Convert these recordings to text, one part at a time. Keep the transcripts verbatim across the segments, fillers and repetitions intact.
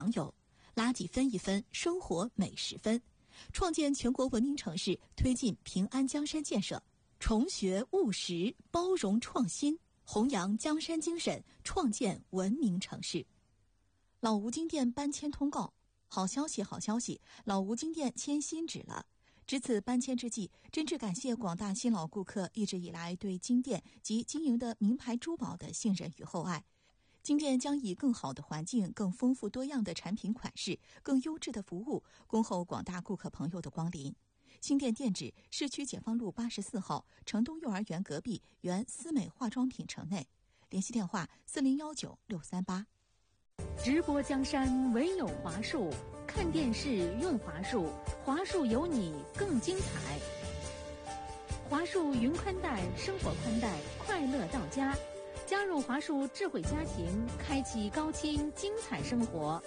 有垃圾分一分，生活每十分，创建全国文明城市，推进平安江山建设，崇学务实，包容创新，弘扬江山精神，创建文明城市。老吴金店搬迁通告，好消息好消息，老吴金店迁新址了。值此搬迁之际，真挚感谢广大新老顾客一直以来对金店及经营的名牌珠宝的信任与厚爱。金店将以更好的环境、更丰富多样的产品款式、更优质的服务，恭候广大顾客朋友的光临。新店店址：市区解放路八十四号城东幼儿园隔壁原思美化妆品城内。联系电话：四零幺九六三八。 直播江山唯有华数，看电视用华数，华数有你更精彩。华数云宽带，生活宽带，快乐到家。加入华数智慧家庭，开启高清精彩生活。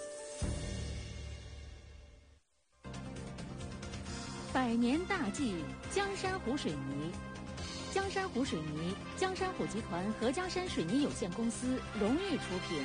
百年大计，江山湖水泥。江山湖水泥，江山湖集团和江山水泥有限公司荣誉出品。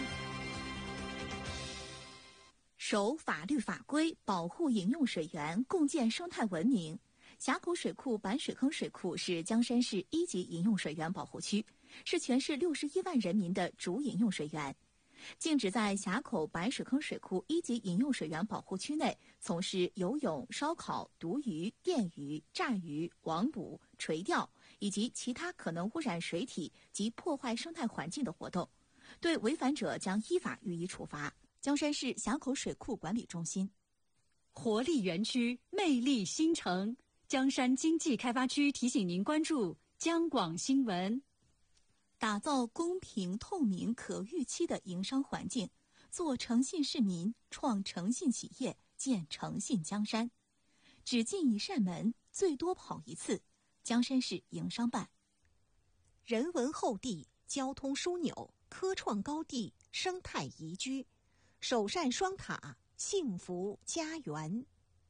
守法律法规，保护饮用水源，共建生态文明。峡口水库板水坑水库是江山市一级饮用水源保护区，是全市六十一万人民的主饮用水源。禁止在峡口板水坑水库一级饮用水源保护区内从事游泳、烧烤、毒鱼、电鱼、炸鱼、网捕、垂钓以及其他可能污染水体及破坏生态环境的活动，对违反者将依法予以处罚。江山市峡口水库管理中心。 活力园区，魅力新城。江山经济开发区提醒您关注江广新闻。 打造公平、透明、可预期的营商环境，做诚信市民，创诚信企业，建诚信江山。只进一扇门，最多跑一次。江山市营商办。 人文厚地，交通枢纽，科创高地，生态宜居，首善双塔，幸福家园。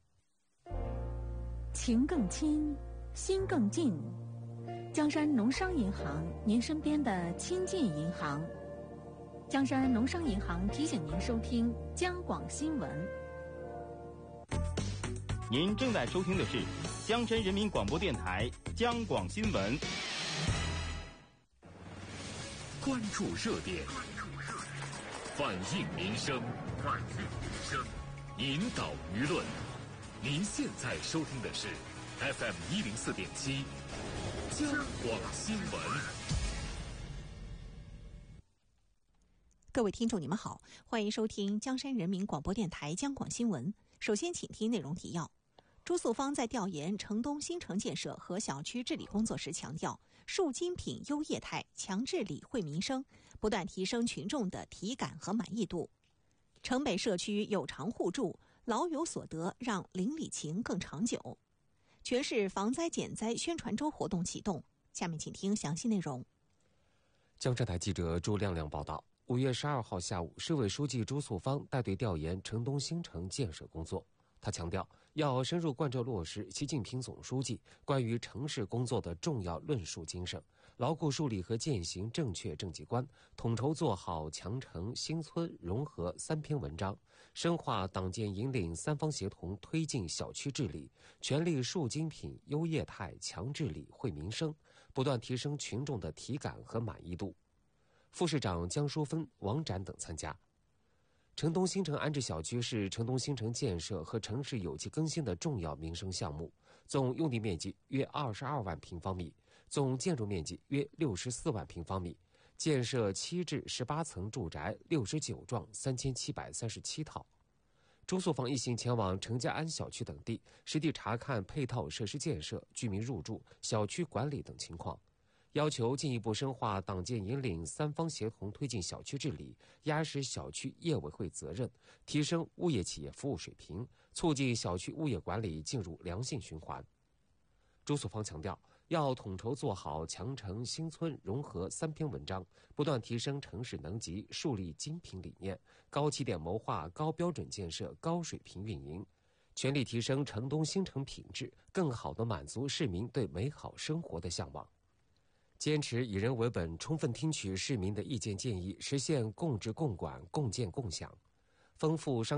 情更亲，心更近。江山农商银行，您身边的亲近银行。江山农商银行提醒您收听江广新闻。 您正在收听的是江山人民广播电台江广新闻。 关注热点，反映民生，反映民生，引导舆论。您现在收听的是 F M 一零四点七江广新闻。 各位听众，你们好，欢迎收听江山人民广播电台江广新闻。首先，请听内容提要。朱素芳在调研城东新城建设和小区治理工作时强调，树精品优业态，强治理惠民生，不断提升群众的体感和满意度。城北社区有偿互助，老有所得，让邻里情更长久。全市防灾减灾宣传周活动启动，下面请听详细内容。 江浙台记者朱亮亮报道，五月十二号下午，市委书记朱素芳带队调研城东新城建设工作。他强调，要深入贯彻落实习近平总书记关于城市工作的重要论述精神，牢固树立和践行正确政绩观，统筹做好强城新村融合三篇文章，深化党建引领三方协同推进小区治理，全力树精品优业态，强治理惠民生，不断提升群众的体感和满意度。副市长江淑芬、王展等参加。城东新城安置小区是城东新城建设和城市有机更新的重要民生项目，总用地面积约二十二万平方米，总建筑面积约六十四万平方米，建设七至十八层住宅六十九幢三千七百三十七套。朱素芳一行前往程家安小区等地，实地查看配套设施建设、居民入住、小区管理等情况。要求进一步深化党建引领三方协同推进小区治理，压实小区业委会责任，提升物业企业服务水平，促进小区物业管理进入良性循环。朱素芳强调，要统筹做好强城新村融合三篇文章，不断提升城市能级，树立精品理念，高起点谋划高标准建设，高水平运营，全力提升城东新城品质，更好地满足市民对美好生活的向往。坚持以人为本，充分听取市民的意见建议，实现共治共管、共建共享，丰富商